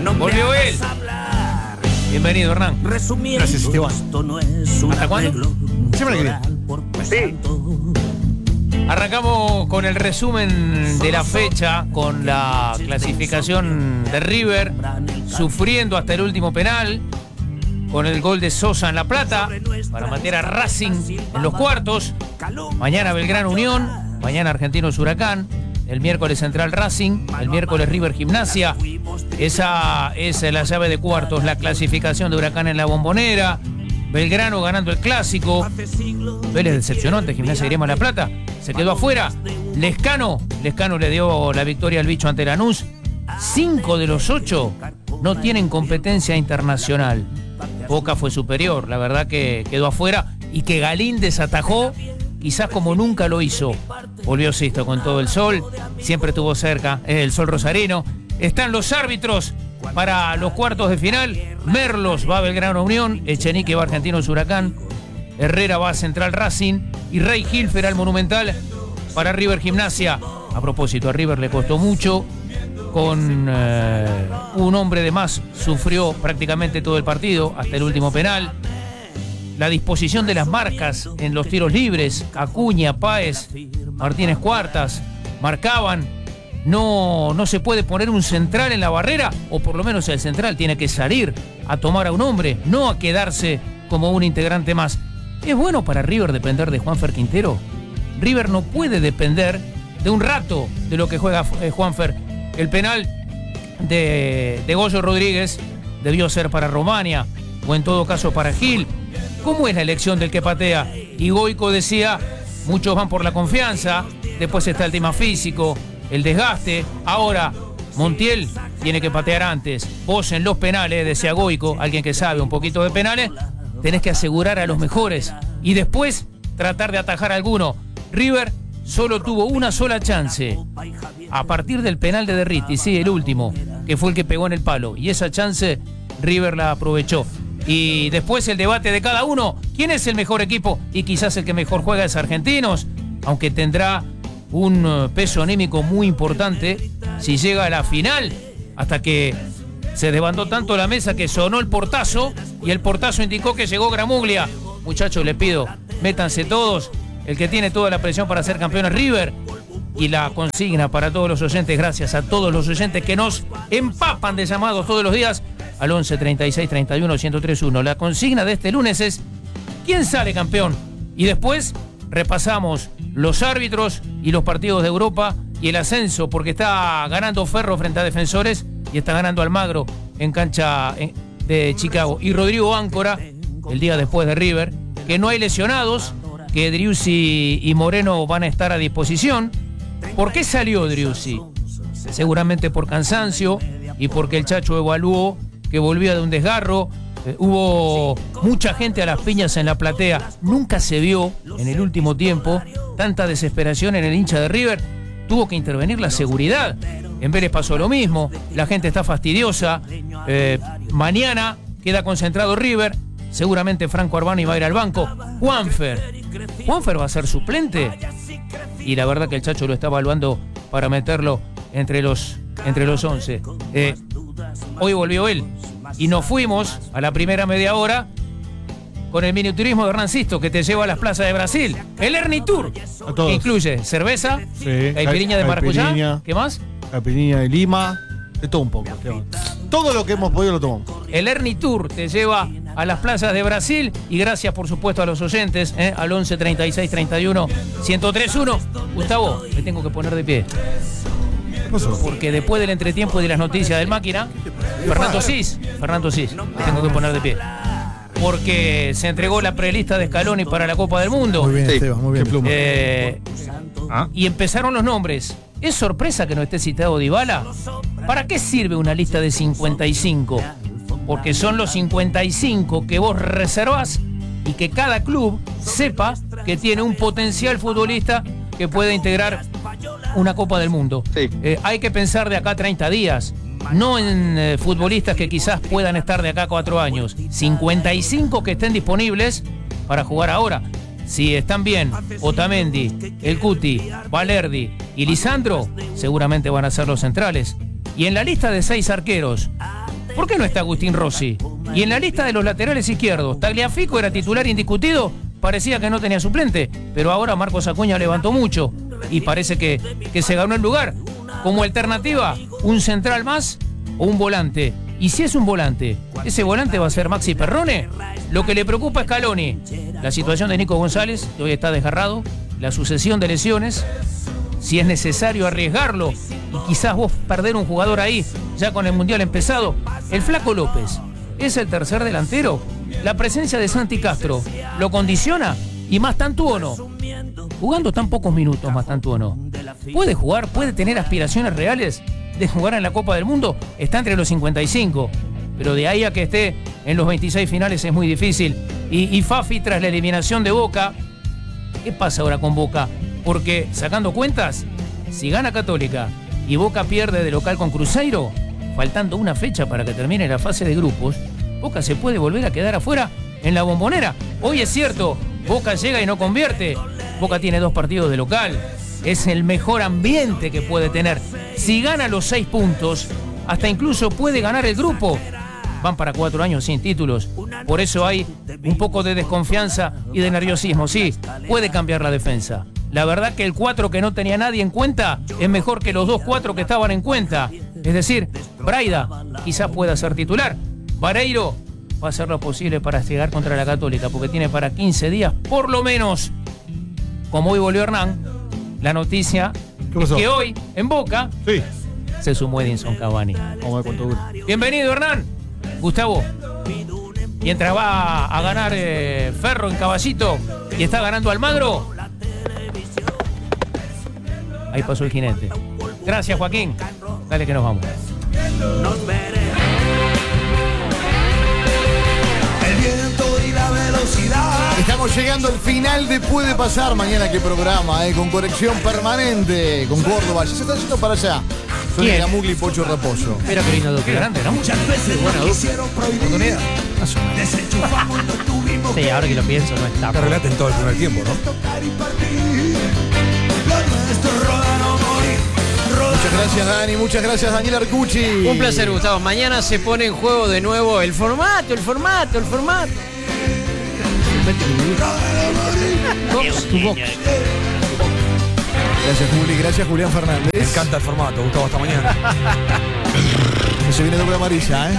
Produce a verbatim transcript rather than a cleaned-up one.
Volvió él. Bienvenido, Hernán. Gracias, Esteban. ¿Hasta cuándo? Siempre que viene. Sí. Arrancamos con el resumen de la fecha, con la clasificación de River, sufriendo hasta el último penal, con el gol de Sosa en La Plata, para meter a Racing en los cuartos. Mañana Belgrano Unión, mañana Argentinos Huracán, el miércoles Central Racing, el miércoles River Gimnasia. Esa es la llave de cuartos, la clasificación de Huracán en la Bombonera. Belgrano ganando el clásico. Vélez decepcionó ante Gimnasia y Grima La Plata. Se quedó afuera. Lescano. Lescano le dio la victoria al bicho ante Lanús. Cinco de los ocho no tienen competencia internacional. Boca fue superior. La verdad que quedó afuera. Y que Galíndez atajó quizás como nunca lo hizo. Volvió Sisto con todo el sol. Siempre estuvo cerca. Es el sol rosarino. Están los árbitros para los cuartos de final. Merlos va a Belgrano Unión, Echenique va a Argentinos Huracán, Herrera va a Central Racing y Rey Hilfer al Monumental para River Gimnasia. A propósito, a River le costó mucho, con eh, un hombre de más sufrió prácticamente todo el partido, hasta el último penal. La disposición de las marcas en los tiros libres, Acuña, Páez, Martínez Cuartas, marcaban. No, no se puede poner un central en la barrera, o por lo menos el central tiene que salir a tomar a un hombre, no a quedarse como un integrante más. ¿Es bueno para River depender de Juanfer Quintero? River no puede depender de un rato de lo que juega eh, Juanfer. El penal de, de Goyo Rodríguez debió ser para Romania, o en todo caso para Gil. ¿Cómo es la elección del que patea? Y Goico decía, muchos van por la confianza, después está el tema físico, el desgaste. Ahora Montiel tiene que patear antes. Vos en los penales, decía Goico, alguien que sabe un poquito de penales, tenés que asegurar a los mejores y después tratar de atajar a alguno. River solo tuvo una sola chance a partir del penal de Derriti, sí, el último, que fue el que pegó en el palo, y esa chance River la aprovechó. Y después el debate de cada uno, ¿quién es el mejor equipo? Y quizás el que mejor juega es Argentinos, aunque tendrá un peso anímico muy importante si llega a la final, hasta que se desbandó tanto la mesa que sonó el portazo, y el portazo indicó que llegó Gramuglia. Muchachos, les pido, métanse todos. El que tiene toda la presión para ser campeón es River. Y la consigna para todos los oyentes, gracias a todos los oyentes que nos empapan de llamados todos los días al once, treinta y seis, treinta y uno, ciento tres uno. La consigna de este lunes es ¿quién sale campeón? Y después repasamos los árbitros y los partidos de Europa y el ascenso, porque está ganando Ferro frente a Defensores y está ganando Almagro en cancha de Chicago. Y Rodrigo Áncora, el día después de River, que no hay lesionados, que Driussi y Moreno van a estar a disposición. ¿Por qué salió Driussi? Seguramente por cansancio y porque el Chacho evaluó que volvía de un desgarro. Eh, hubo mucha gente a las piñas en la platea. Nunca se vio en el último tiempo tanta desesperación en el hincha de River. Tuvo que intervenir la seguridad. En Vélez pasó lo mismo. La gente está fastidiosa. Eh, mañana queda concentrado River. Seguramente Franco Arbani va a ir al banco. Juanfer. Juanfer va a ser suplente. Y la verdad que el Chacho lo está evaluando para meterlo entre los, entre los once. Eh, hoy volvió él. Y nos fuimos a la primera media hora con el miniturismo de Hernán Sisto, que te lleva a las plazas de Brasil. El Ernie Tour, que incluye cerveza, sí, caipirinha de maracuyá, caipirinha, ¿qué más? Caipirinha de Lima, de todo un poco. Todo lo que hemos podido lo tomamos. El Ernie Tour te lleva a las plazas de Brasil, y gracias por supuesto a los oyentes, ¿eh? al once, treinta y seis, treinta y uno, ciento tres uno. Gustavo, me tengo que poner de pie. Porque después del entretiempo y de las noticias del máquina, Fernando Cis, Fernando Cis, me tengo que poner de pie. Porque se entregó la prelista de Scaloni para la Copa del Mundo. Muy bien, sí. Esteban, muy bien. Eh, ¿Ah? Y empezaron los nombres. ¿Es sorpresa que no esté citado Dybala? ¿Para qué sirve una lista de cincuenta y cinco? Porque son los cincuenta y cinco que vos reservás y que cada club sepa que tiene un potencial futbolista que puede integrar una Copa del Mundo. Sí. Eh, hay que pensar de acá a treinta días, no en eh, futbolistas que quizás puedan estar de acá a cuatro años. cincuenta y cinco que estén disponibles para jugar ahora. Si están bien Otamendi, El Cuti, Valerdi y Lisandro, seguramente van a ser los centrales. Y en la lista de seis arqueros, ¿Por qué no está Agustín Rossi? Y en la lista de los laterales izquierdos, Tagliafico era titular indiscutido, parecía que no tenía suplente, pero ahora Marcos Acuña levantó mucho y parece que, que se ganó el lugar. Como alternativa, un central más o un volante. Y si es un volante, ese volante va a ser Maxi Perrone. Lo que le preocupa a Scaloni, la situación de Nico González, que hoy está desgarrado, la sucesión de lesiones, si es necesario arriesgarlo y quizás vos perder un jugador ahí, ya con el Mundial empezado. El Flaco López es el tercer delantero. La presencia de Santi Castro lo condiciona. Y Mastantuono, jugando tan pocos minutos, Mastantuono, puede jugar, puede tener aspiraciones reales de jugar en la Copa del Mundo. Está entre los cincuenta y cinco, pero de ahí a que esté en los veintiséis finales es muy difícil. Y, y Fafi, tras la eliminación de Boca, ¿qué pasa ahora con Boca? Porque, sacando cuentas, si gana Católica y Boca pierde de local con Cruzeiro, faltando una fecha para que termine la fase de grupos, Boca se puede volver a quedar afuera en la Bombonera. Hoy es cierto, Boca llega y no convierte. Boca tiene dos partidos de local. Es el mejor ambiente que puede tener. Si gana los seis puntos, hasta incluso puede ganar el grupo. Van para cuatro años sin títulos. Por eso hay un poco de desconfianza y de nerviosismo. Sí, puede cambiar la defensa. La verdad que el cuatro que no tenía nadie en cuenta es mejor que los dos cuatro que estaban en cuenta. Es decir, Braida quizás pueda ser titular. Vareiro va a hacer lo posible para llegar contra la Católica, porque tiene para quince días, por lo menos. Como hoy volvió Hernán, la noticia es que hoy, en Boca, sí, se sumó Edinson Cavani. Vamos a ver cuánto dura. Bienvenido, Hernán. Gustavo, mientras va a ganar eh, Ferro en Caballito y está ganando Almagro, ahí pasó el jinete. Gracias, Joaquín. Dale que nos vamos. Nos veremos. El viento y la velocidad. Estamos llegando al final de Puede Pasar. Mañana qué programa, eh, con conexión permanente con Córdoba. Ya se está yendo para allá. Soy ¿Quién? la Mugli Pocho Reposo. Pero qué lindo Qué dupla. grande, ¿no? Muchas veces Buena nos dupla. quisieron prohibir. Desenchufamos y no tuvimos Sí, ahora que lo pienso, no está. Que relaten todo el primer tiempo, ¿no? tocar y partir. Lo nuestro rodar o morir. Rodar. Muchas gracias, Dani. Muchas gracias, Daniel Arcucci. Un placer, Gustavo. Mañana se pone en juego de nuevo el formato, el formato, el formato. Box to box. Gracias, Juli. Gracias, Julián Fernández. Me encanta el formato, Gustavo, hasta mañana. Que se viene doble amarilla, ¿eh?